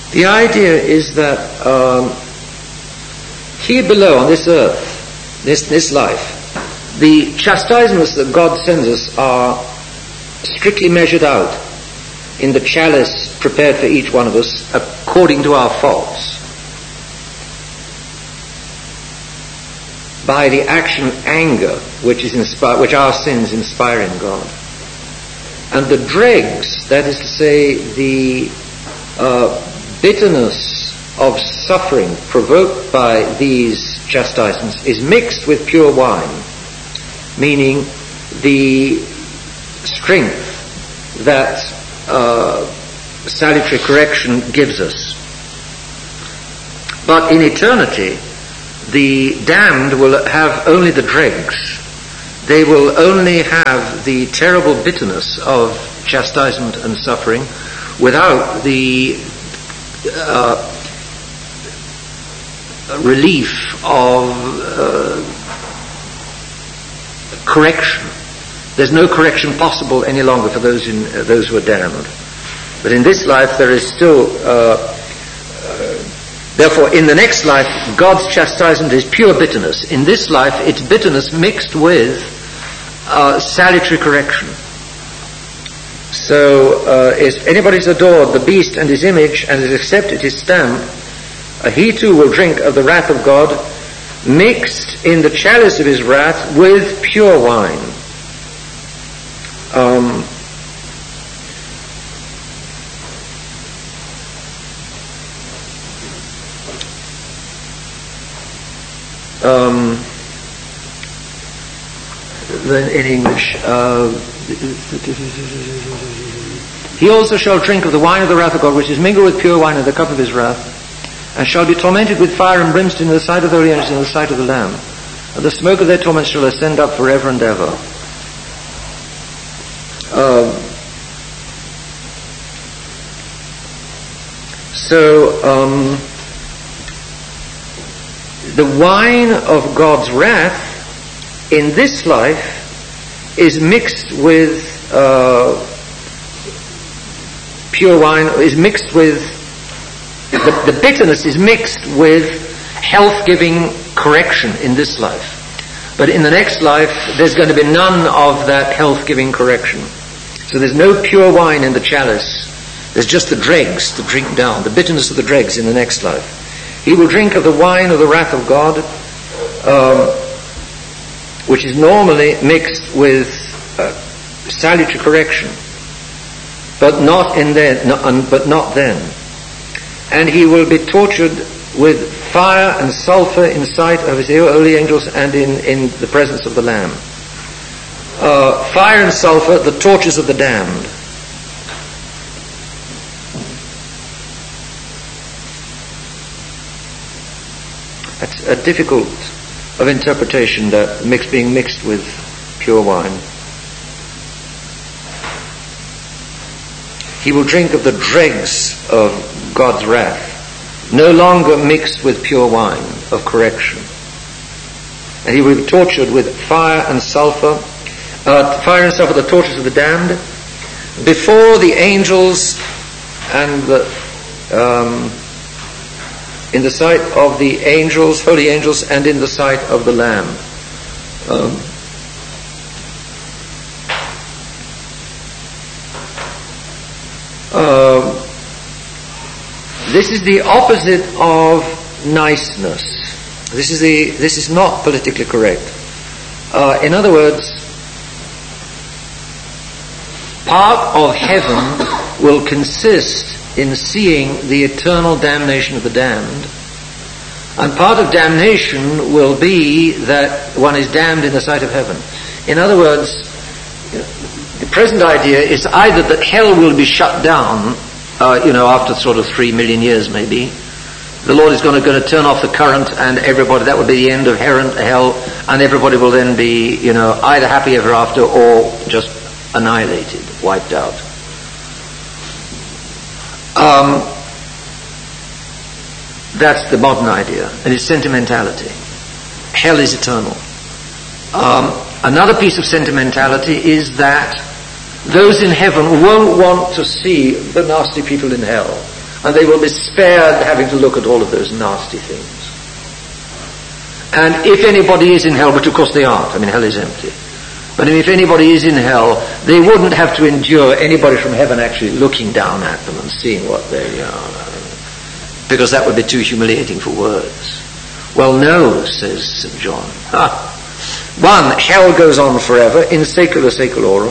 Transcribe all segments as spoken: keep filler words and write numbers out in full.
The idea is that um, here below on this earth, this, this life, the chastisements that God sends us are strictly measured out in the chalice prepared for each one of us according to our faults, by the action of anger which is inspired, which our sins inspire in God. And the dregs, that is to say, the uh, bitterness of suffering provoked by these chastisements is mixed with pure wine, meaning the strength that uh, salutary correction gives us. But in eternity, the damned will have only the dregs. They will only have the terrible bitterness of chastisement and suffering without the uh, relief of uh, correction. There's no correction possible any longer for those in uh, those who are damned. But in this life there is still uh, uh, therefore in the next life God's chastisement is pure bitterness. In this life it's bitterness mixed with uh, salutary correction. So uh, if anybody's adored the beast and his image and has accepted his stamp, uh, he too will drink of the wrath of God, mixed in the chalice of his wrath with pure wine. Um, um, then in English, uh, he also shall drink of the wine of the wrath of God, which is mingled with pure wine in the cup of his wrath, and shall be tormented with fire and brimstone in the sight of the holy angels and in the sight of the Lamb. And the smoke of their torment shall ascend up forever and ever. Uh, so, um, the wine of God's wrath in this life is mixed with uh, pure wine, is mixed with, the, the bitterness is mixed with health-giving correction in this life. But in the next life, there's going to be none of that health-giving correction. So there's no pure wine in the chalice. There's just the dregs to drink down, the bitterness of the dregs in the next life. He will drink of the wine of the wrath of God, um, which is normally mixed with uh, salutary correction, but not in then, no, um, but not then. And he will be tortured with fire and sulfur in sight of his holy angels and in, in the presence of the Lamb. Uh, fire and sulfur, the tortures of the damned. That's a difficult of interpretation, that mix being mixed with pure wine. He will drink of the dregs of God's wrath, no longer mixed with pure wine of correction. And he will be tortured with fire and sulfur, uh, fire and sulfur, the tortures of the damned, before the angels and the, um, in the sight of the angels, holy angels, and in the sight of the Lamb. Um, uh, this is the opposite of niceness. This is the. This is not politically correct. Uh, in other words, part of heaven will consist in seeing the eternal damnation of the damned. And part of damnation will be that one is damned in the sight of heaven. In other words, the present idea is either that hell will be shut down, uh, you know, after sort of three million years maybe. The Lord is going to, going to turn off the current and everybody, that will be the end of hell, and everybody will then be, you know, either happy ever after or just annihilated, wiped out. Um, that's the modern idea, and it's sentimentality. Hell is eternal. Um, another piece of sentimentality is that those in heaven won't want to see the nasty people in hell. and they will be spared having to look at all of those nasty things. And if anybody is in hell, which of course they aren't, I mean hell is empty, but if anybody is in hell, they wouldn't have to endure anybody from heaven actually looking down at them and seeing what they are, because that would be too humiliating for words. Well, no, says Saint John. Ha. One, hell goes on forever, in secula seculorum.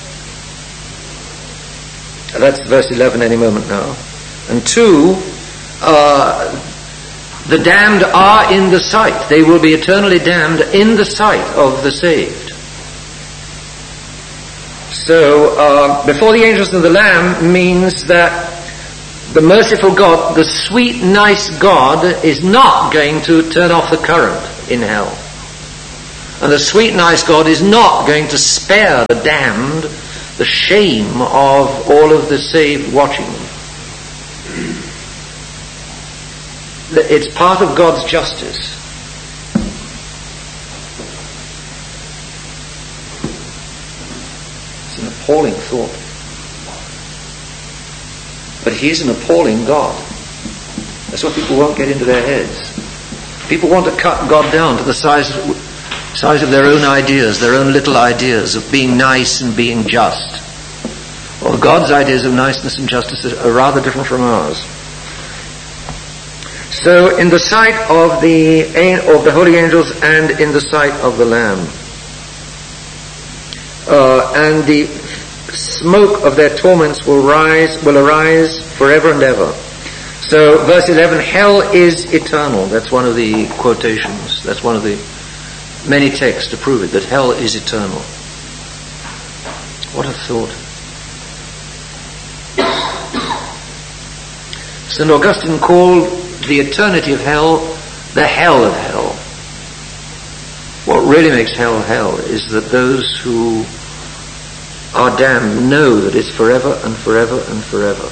That's verse eleven any moment now. And two, uh, the damned are in the sight. They will be eternally damned in the sight of the saved. So, uh, before the angels and the Lamb means that the merciful God, the sweet, nice God, is not going to turn off the current in hell. And the sweet, nice God is not going to spare the damned the shame of all of the saved watching them. It's part of God's justice. It's an appalling thought. But He's an appalling God. That's what people won't get into their heads. People want to cut God down to the size of, size of their own ideas, their own little ideas of being nice and being just. Well, God's ideas of niceness and justice are rather different from ours. So, in the sight of the of the holy angels and in the sight of the Lamb, uh, and the smoke of their torments will rise, will arise forever and ever. So, verse eleven: hell is eternal. That's one of the quotations. That's one of the many texts to prove it, that hell is eternal. What a thought! Saint Augustine called the eternity of hell the hell of hell. What really makes hell hell is that those who are damned know that it's forever and forever and forever.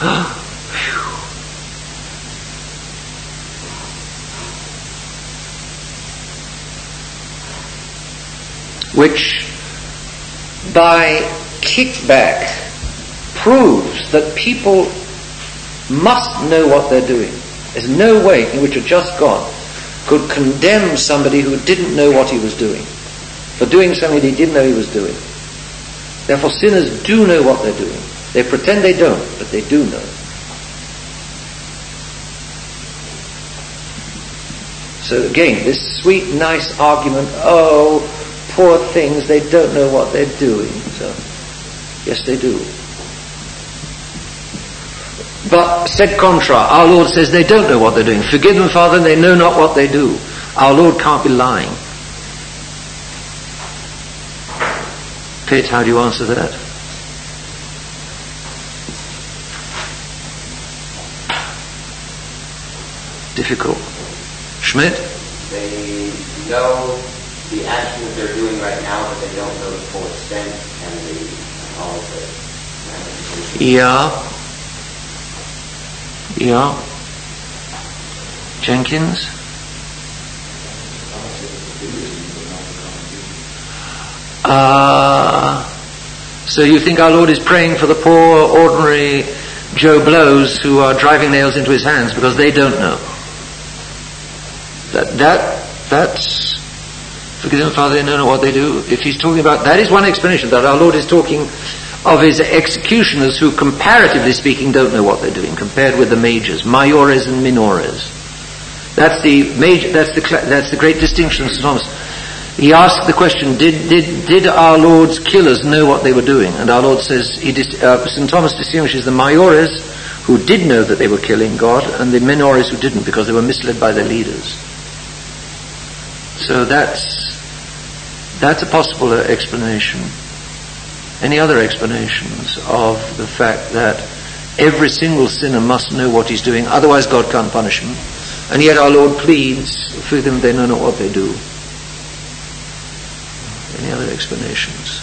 Which, by kickback, proves that people must know what they're doing. There's no way in which a just God could condemn somebody who didn't know what he was doing for doing something he didn't know he was doing. Therefore, sinners do know what they're doing. They pretend they don't, but they do know. So again, this sweet, nice argument, oh, poor things, they don't know what they're doing. So, yes, they do. But, sed contra, our Lord says they don't know what they're doing. Forgive them, Father, they know not what they do. Our Lord can't be lying. Pitt, how do you answer that? Difficult. Schmidt? They know the action that they're doing right now, but they don't know the full extent and the knowledge of it. Yeah. Yeah. Jenkins? Uh, so you think our Lord is praying for the poor, ordinary Joe Blows who are driving nails into his hands because they don't know? That, that, that's, forgive them, Father, they don't know what they do. If he's talking about, that is one explanation, that our Lord is talking of his executioners who, comparatively speaking, don't know what they're doing, compared with the majors, mayores and minores. That's the major, that's the, that's the great distinction of Saint Thomas. He asked the question, did, did, did our Lord's killers know what they were doing? And our Lord says, he dis, uh, Saint Thomas distinguishes the mayores, who did know that they were killing God, and the minores who didn't, because they were misled by their leaders. So that's, that's a possible explanation. Any other explanations of the fact that every single sinner must know what he's doing, otherwise God can't punish him, and yet our Lord pleads for them, they know not what they do? Any other explanations?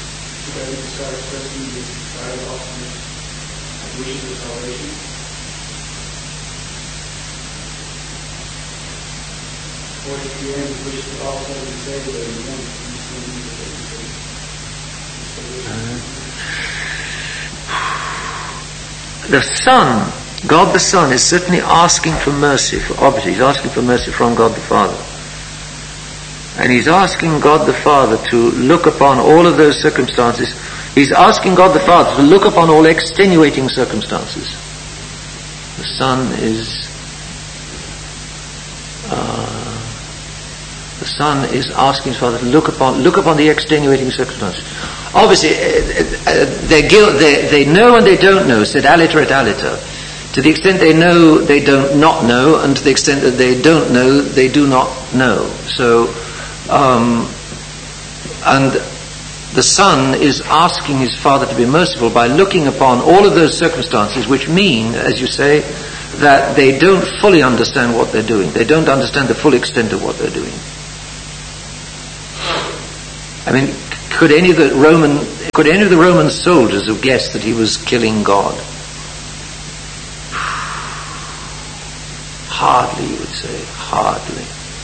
The Son God the Son is certainly asking for mercy, for obviously he's asking for mercy from God the Father. And he's asking God the Father to look upon all of those circumstances. He's asking God the Father to look upon all extenuating circumstances. The Son is uh, the Son is asking his Father to look upon look upon the extenuating circumstances. Obviously, uh, uh, they, they, they know and they don't know, said aliter et aliter. To the extent they know, they don't not know, and to the extent that they don't know, they do not know. So, um, and the Son is asking his Father to be merciful by looking upon all of those circumstances which mean, as you say, that they don't fully understand what they're doing. They don't understand the full extent of what they're doing. I mean, could any of the Roman, could any of the Roman soldiers have guessed that he was killing God? Hardly, you would say. Hardly.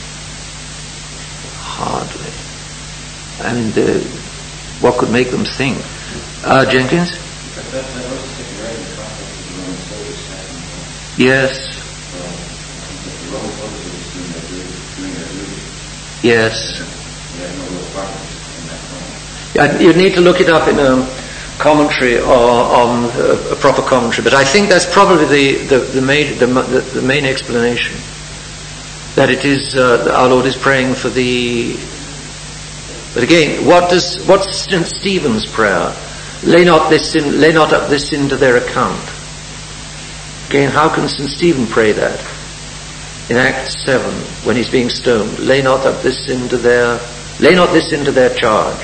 Hardly. I mean, the, what could make them think? Uh, Jenkins? That, that, that was taken right in the context of the Roman soldiers attacking. Yes. So, the Roman soldiers were doing their duty. Doing their duty. Yes. They had no real problem in that moment. You'd need to look it up in a commentary or on a, a proper commentary, but I think that's probably the the, the, main, the, the, the main explanation. That it is uh, our Lord is praying for the. But again, what does what's Saint Stephen's prayer? Lay not this sin, lay not up this sin to their account. Again, how can Saint Stephen pray that? In Acts seven, when he's being stoned, lay not up this sin to their, lay not this sin to their charge.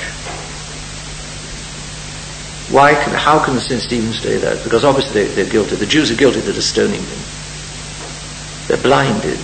Why can, how can Saint Stephen say that? Because obviously they, they're guilty. The Jews are guilty that are stoning him. They're blinded.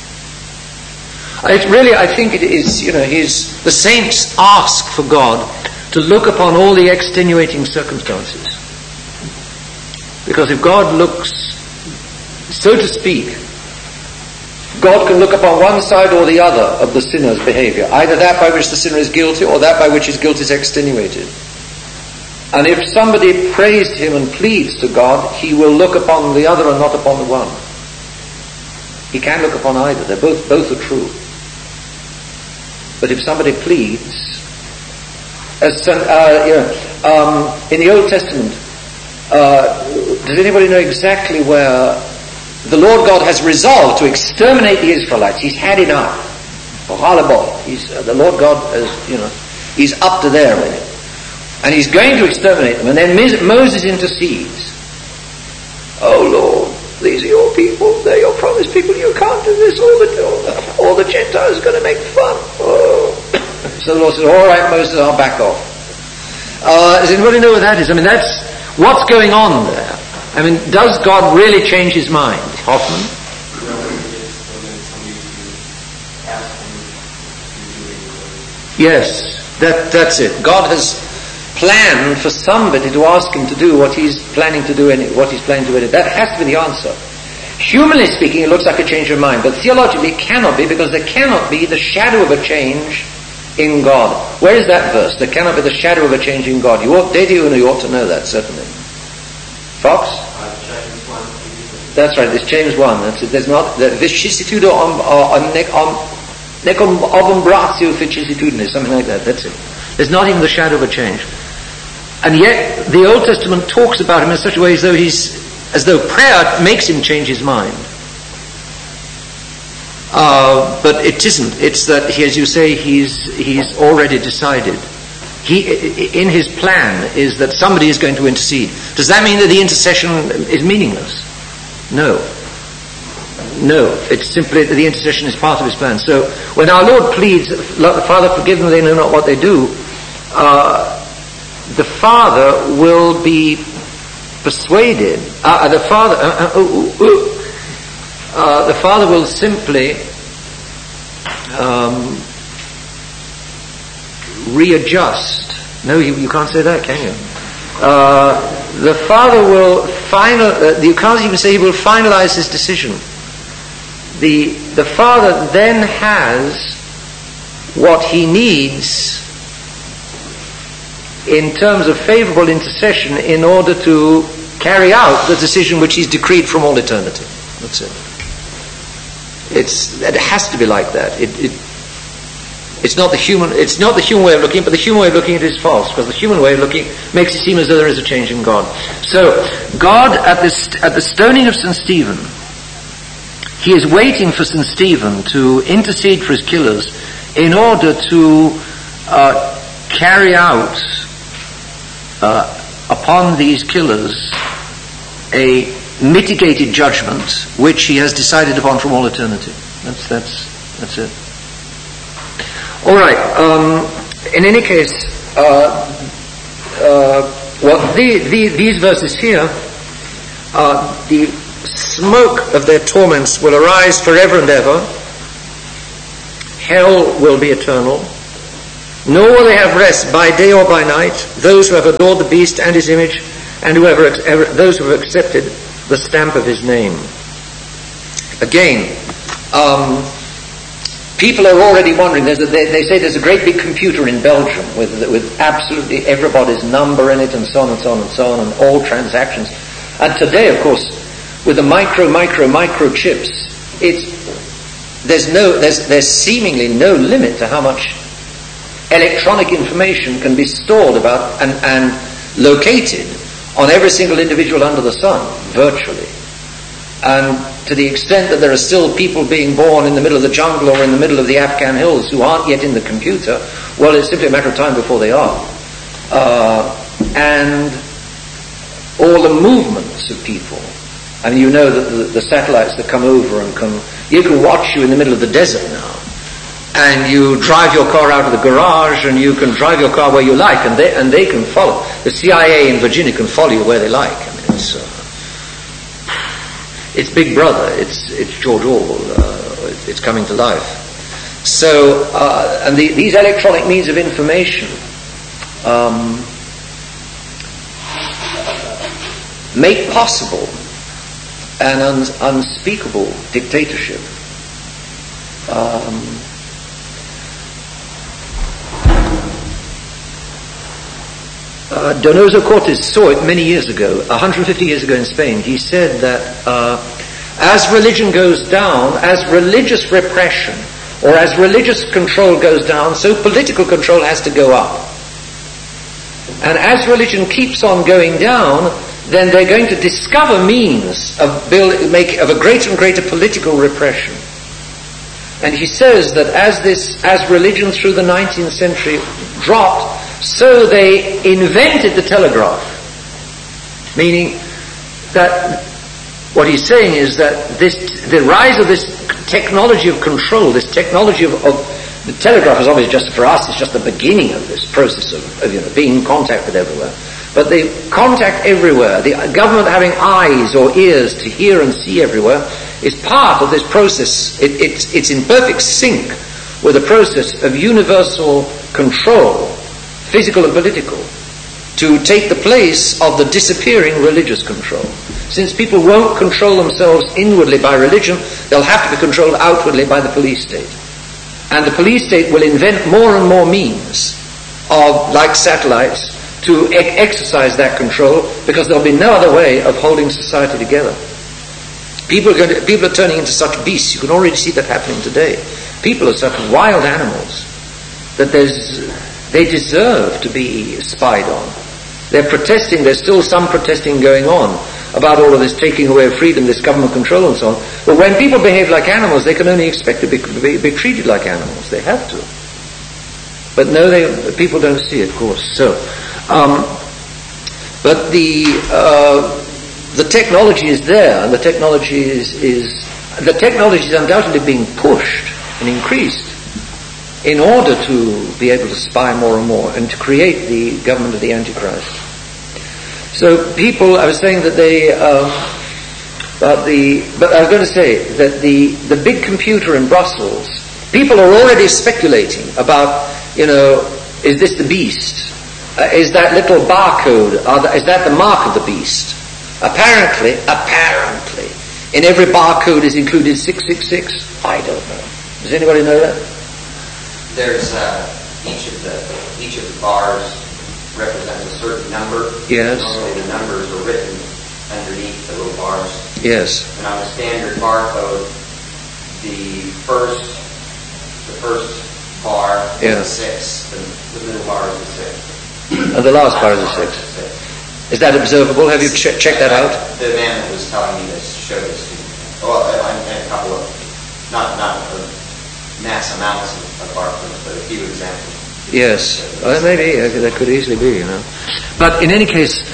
It really, I think it is, you know, his, the saints ask for God to look upon all the extenuating circumstances. Because if God looks, so to speak, God can look upon one side or the other of the sinner's behavior, either that by which the sinner is guilty or that by which his guilt is extenuated. And if somebody prays to him and pleads to God, he will look upon the other and not upon the one. He can look upon either. They're both, both are true. But if somebody pleads, as uh, you know, um, in the Old Testament, uh, does anybody know exactly where the Lord God has resolved to exterminate the Israelites? He's had enough. He's, uh, the Lord God has, you know, he's up to there with it. And he's going to exterminate them. And then Moses intercedes. Oh Lord, these are your people. They're your promised people. You can't do this. All the, all the, all the Gentiles are going to make fun. Oh. So the Lord says, all right, Moses, I'll back off. Uh, does anybody know what that is? I mean, that's what's going on there. I mean, does God really change his mind? Hoffman? Yes, that, that's it. God has planned for somebody to ask him to do what he's planning to do, any, what he's planning to do. That has to be the answer. Humanly speaking, it looks like a change of mind, but theologically it cannot be, because there cannot be the shadow of a change in God. Where is that verse? There cannot be the shadow of a change in God. You ought, Dede Una, you ought to know that, certainly. Fox? That's right, it's James one. That's it. There's not the vicissitudo on on necum ovumbratio vicissitudine, something like that. That's it. There's not even the shadow of a change. And yet the Old Testament talks about him in such a way as though he's as though prayer makes him change his mind. Uh, but it isn't. It's that he, as you say, he's he's already decided. He, in his plan, is that somebody is going to intercede. Does that mean that the intercession is meaningless? No. No. It's simply that the intercession is part of his plan. So when our Lord pleads, Father, forgive them, they know not what they do, uh, the Father will be persuaded. Uh, the Father, uh, uh, uh, uh, uh, the Father will simply um, readjust. No, you, you can't say that, can you? Uh, the Father will final. Uh, you can't even say he will finalize his decision. The the Father then has what he needs in terms of favorable intercession in order to carry out the decision which he's decreed from all eternity. That's it. It's, it has to be like that. It, it, it's not the human. It's not the human way of looking, but the human way of looking at it is false, because the human way of looking makes it seem as though there is a change in God. So, God at this at the stoning of Saint Stephen, he is waiting for Saint Stephen to intercede for his killers in order to uh, carry out uh, upon these killers a mitigated judgment which he has decided upon from all eternity. That's that's that's it. All right. Um, in any case, uh, uh, well, the, the, these verses here, uh, the smoke of their torments will arise forever and ever. Hell will be eternal. Nor will they have rest by day or by night, those who have adored the beast and his image, and whoever, ever, those who have accepted the stamp of his name. Again, um, people are already wondering. There's a, they, they say there's a great big computer in Belgium with with absolutely everybody's number in it, and so on and so on and so on, and all transactions. And today, of course, with the micro, micro, micro chips, it's there's no there's there's seemingly no limit to how much electronic information can be stored about and, and located on every single individual under the sun, virtually. And to the extent that there are still people being born in the middle of the jungle or in the middle of the Afghan hills who aren't yet in the computer, well, it's simply a matter of time before they are. Uh, and all the movements of people. I mean, you know that the, the satellites that come over and can, you can watch you in the middle of the desert now. And you drive your car out of the garage, and you can drive your car where you like, and they and they can follow. The C I A in Virginia can follow you where they like. I mean, it's uh, it's Big Brother. It's it's George Orwell. Uh, it's coming to life. So, uh, and the, these electronic means of information um, make possible an un- unspeakable dictatorship. Um, Uh, Donoso Cortes saw it many years ago, one hundred fifty years ago in Spain. He said that uh, as religion goes down, as religious repression or as religious control goes down, so political control has to go up. And as religion keeps on going down, then they're going to discover means of, build, make, of a greater and greater political repression. And he says that as this, as religion through the nineteenth century dropped, so they invented the telegraph. Meaning that what he's saying is that this, the rise of this technology of control, this technology of, of the telegraph is obviously just for us, it's just the beginning of this process of, of you know, being in contact with everywhere. But the contact everywhere, the government having eyes or ears to hear and see everywhere, is part of this process. It, it's, it's in perfect sync with the process of universal control, physical and political, to take the place of the disappearing religious control. Since people won't control themselves inwardly by religion, they'll have to be controlled outwardly by the police state. And the police state will invent more and more means of, like satellites, to e- exercise that control, because there'll be no other way of holding society together. People are, going to, people are turning into such beasts. You can already see that happening today. People are such wild animals that there's, they deserve to be spied on. They're protesting, there's still some protesting going on about all of this taking away of freedom, this government control and so on. But when people behave like animals, they can only expect to be, be, be treated like animals. They have to. But no, they, people don't see it, of course. So, um, but the uh, the technology is there, and the technology is, is the technology is undoubtedly being pushed and increased in order to be able to spy more and more and to create the government of the Antichrist. So people, I was saying that they, uh, but the, but I was going to say that the, the big computer in Brussels, people are already speculating about, you know, is this the beast? Uh, is that little barcode, are the, is that the mark of the beast? Apparently, apparently, in every barcode is included six six six. I don't know. Does anybody know that? There's uh, each of the each of the bars represents a certain number. Yes. Normally the numbers are written underneath the little bars. Yes. And on a standard barcode, the first the first bar is Yeah. a six, the, the middle bar is a six. And the last bar is a six. Is that observable? Have you che- checked that out? The man that was telling me this showed this to me. Well, and a couple of, not not of mass amounts of, of barcodes, but a few examples. Yes. Well, maybe uh, that could easily be, you know. But in any case,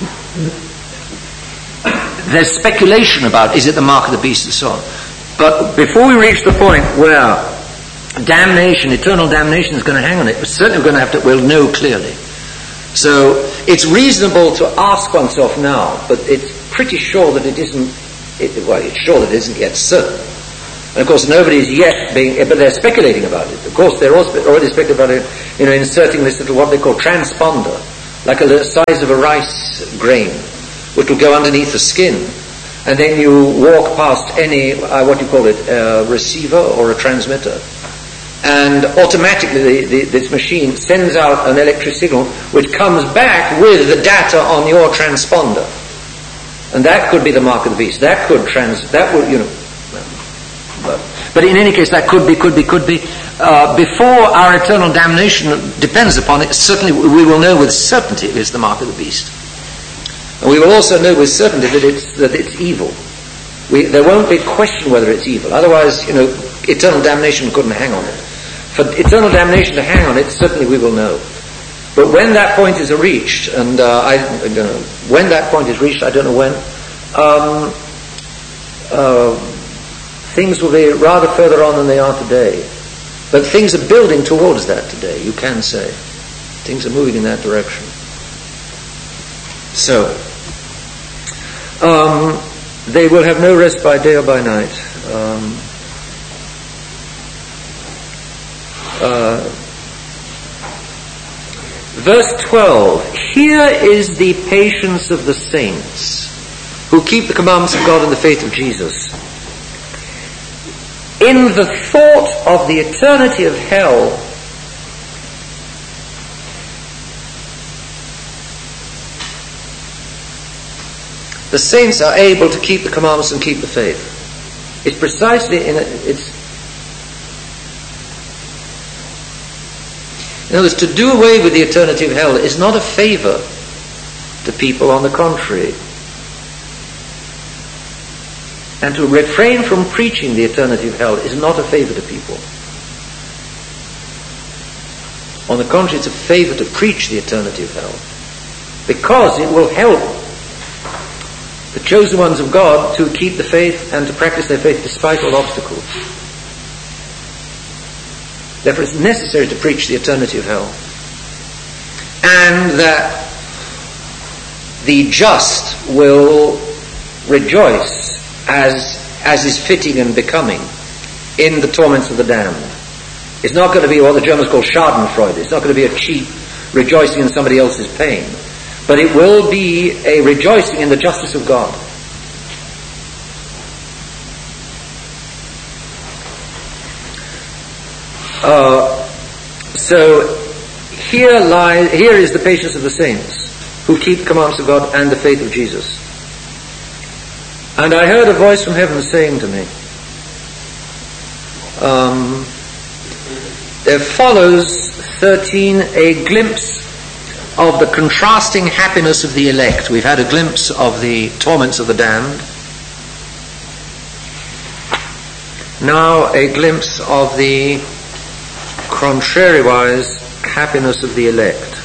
there's speculation about is it the mark of the beast and so on. But before we reach the point where damnation, eternal damnation is going to hang on it, we're certainly going to have to, we'll know clearly. So it's reasonable to ask oneself now, but it's pretty sure that it isn't, it, well, it's sure that it isn't yet certain. And of course nobody is yet being, but they're speculating about it. Of course they're also already speculating about it, you know, inserting this little, what they call transponder, like a the size of a rice grain, which will go underneath the skin. And then you walk past any, uh, what do you call it, a receiver or a transmitter. And automatically the, the, this machine sends out an electric signal which comes back with the data on your transponder. And that could be the mark of the beast. That could trans, that would, you know, but, but in any case that could be, could be, could be. Uh, before our eternal damnation depends upon it, certainly we will know with certainty it is the mark of the beast. And we will also know with certainty that it's, that it's evil. We, there won't be a question whether it's evil. Otherwise, you know, eternal damnation couldn't hang on it. For eternal damnation to hang on it, certainly we will know. But when that point is reached, and uh, I, I don't know, when that point is reached, I don't know when, um, uh, things will be rather further on than they are today. But things are building towards that today, you can say. Things are moving in that direction. So, um, they will have no rest by day or by night. Um, uh, verse twelve. Here is the patience of the saints who keep the commandments of God and the faith of Jesus. In the thought of the eternity of hell, the saints are able to keep the commandments and keep the faith. It's precisely in a, it's in other words, to do away with the eternity of hell is not a favor to people, on the contrary. And to refrain from preaching the eternity of hell is not a favor to people. On the contrary, it's a favor to preach the eternity of hell, because it will help the chosen ones of God to keep the faith and to practice their faith despite all obstacles. Therefore it's necessary to preach the eternity of hell. And that the just will rejoice as as is fitting and becoming in the torments of the damned. It's not going to be what the Germans call Schadenfreude. It's not going to be a cheap rejoicing in somebody else's pain. But it will be a rejoicing in the justice of God. Uh, so here lies, here is the patience of the saints who keep the commandments of God and the faith of Jesus. And I heard a voice from heaven saying to me, um, there follows thirteen a glimpse of the contrasting happiness of the elect. We've had a glimpse of the torments of the damned. Now a glimpse of the contrariwise happiness of the elect.